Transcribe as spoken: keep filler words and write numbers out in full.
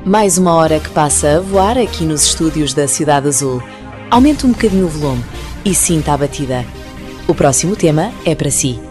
Mais uma hora que passa a voar aqui nos estúdios da Cidade Azul. Aumente um bocadinho o volume e sinta a batida. O próximo tema é para si.